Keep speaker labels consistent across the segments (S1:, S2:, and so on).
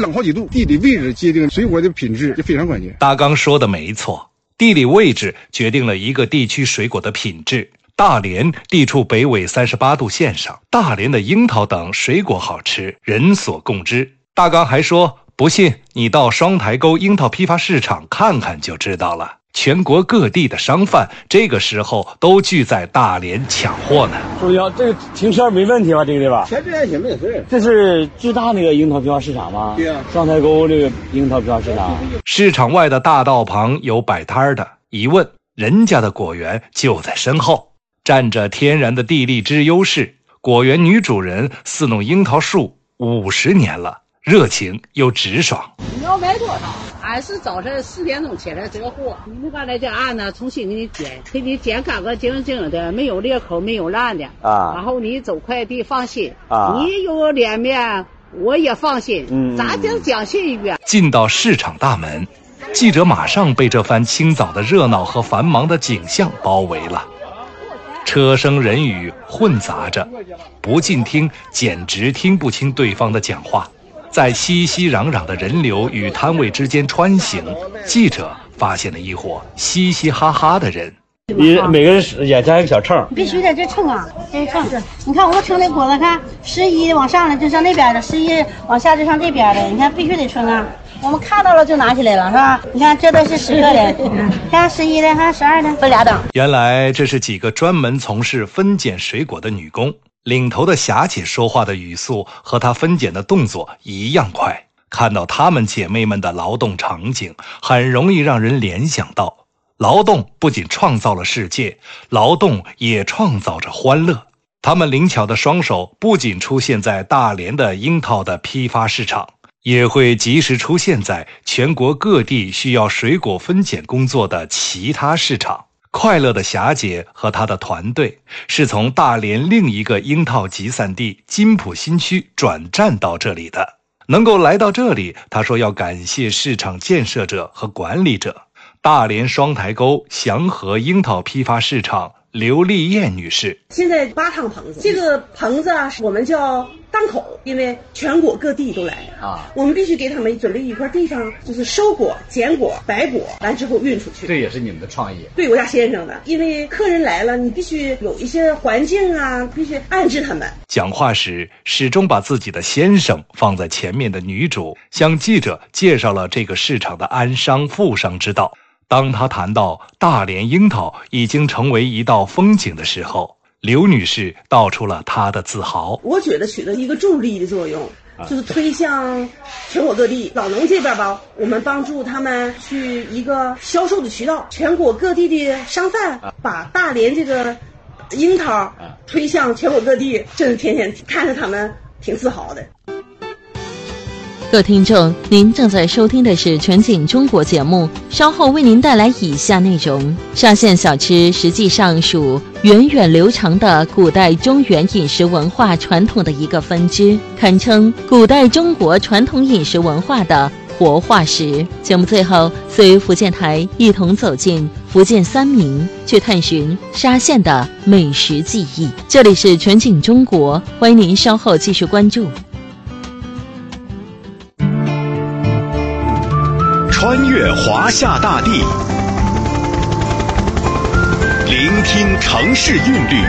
S1: 冷好几度，地理位置决定水果的品质就非常关键。
S2: 大刚说的没错，地理位置决定了一个地区水果的品质。大连地处北纬38度线上，大连的樱桃等水果好吃，人所共知。大刚还说，不信你到双台沟樱桃批发市场看看就知道了。全国各地的商贩这个时候都聚在大连抢货呢。
S3: 主要这个停车没问题吧？这个对吧？
S1: 前边也没事。
S3: 这是最大那个樱桃批发市场吗？
S1: 对啊，
S3: 双台沟这个樱桃批发市场。
S2: 市场外的大道旁有摆摊的，一问人家的果园就在身后，占着天然的地利之优势。果园女主人饲弄樱桃树50年了，热情又直爽。
S4: 你要买多少？俺是早晨4点钟起来折货，你们刚才这案呢，重新给你剪干干净净的，没有裂口，没有烂的啊。然后你走快递放心啊，你有脸面我也放心。咱就讲信一遍。
S2: 进到市场大门，记者马上被这番清早的热闹和繁忙的景象包围了。车声人语混杂着，不进听简直听不清对方的讲话。在熙熙攘攘的人流与摊位之间穿行，记者发现了一伙嘻嘻哈哈的人。
S3: 你每个人眼前还有个小秤，
S5: 必须得这秤啊，这秤。你看我称的果子，看11往上了就上那边的，11往下就上这边的，你看必须得称啊。我们看到了就拿起来了，是吧？你看这都是10个的，看11的，看12的，分俩等。
S2: 原来这是几个专门从事分拣水果的女工。领头的霞姐说话的语速和她分拣的动作一样快，看到她们姐妹们的劳动场景，很容易让人联想到，劳动不仅创造了世界，劳动也创造着欢乐。她们灵巧的双手不仅出现在大连的樱桃的批发市场，也会及时出现在全国各地需要水果分拣工作的其他市场。快乐的霞姐和她的团队是从大连另一个樱桃集散地金浦新区转站到这里的。能够来到这里，她说要感谢市场建设者和管理者。大连双台沟祥和樱桃批发市场刘丽燕女士，
S6: 现在8趟棚子，这个棚子啊，我们叫档口，因为全国各地都来啊，我们必须给他们准备一块地方，就是收果、捡果、摆果，完之后运出去。
S7: 这也是你们的创意？
S6: 对，我家先生的，因为客人来了，你必须有一些环境啊，必须安置他们。
S2: 讲话时始终把自己的先生放在前面的女主，向记者介绍了这个市场的安商富商之道。当他谈到大连樱桃已经成为一道风景的时候，刘女士道出了她的自豪。
S6: 我觉得起了一个助力的作用，就是推向全国各地。老农这边吧，我们帮助他们去一个销售的渠道，全国各地的商贩把大连这个樱桃推向全国各地，真是天天看着他们挺自豪的。
S8: 各位听众，您正在收听的是全景中国节目，稍后为您带来以下内容。沙县小吃实际上属源远流长的古代中原饮食文化传统的一个分支，堪称古代中国传统饮食文化的活化石。节目最后，随福建台一同走进福建三明，去探寻沙县的美食记忆。这里是全景中国，欢迎您稍后继续关注。
S9: 穿越华夏大地，聆听城市韵律，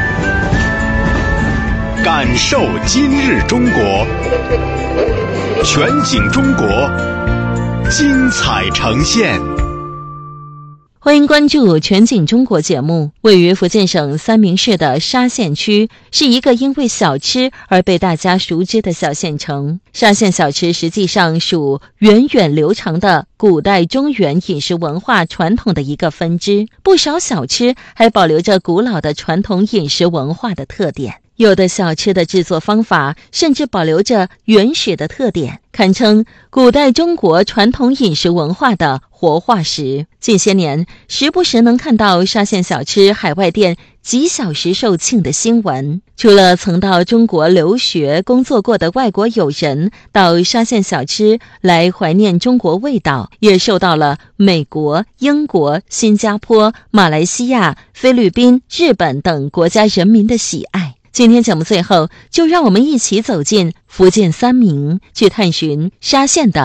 S9: 感受今日中国，全景中国，精彩呈现。
S8: 欢迎关注全景中国节目。位于福建省三明市的沙县区是一个因为小吃而被大家熟知的小县城。沙县小吃实际上属源远流长的古代中原饮食文化传统的一个分支，不少小吃还保留着古老的传统饮食文化的特点。有的小吃的制作方法甚至保留着原始的特点，堪称古代中国传统饮食文化的活化石。近些年，时不时能看到沙县小吃海外店几小时售罄的新闻。除了曾到中国留学工作过的外国友人到沙县小吃来怀念中国味道，也受到了美国、英国、新加坡、马来西亚、菲律宾、日本等国家人民的喜爱。今天节目最后，就让我们一起走进福建三明，去探寻沙县的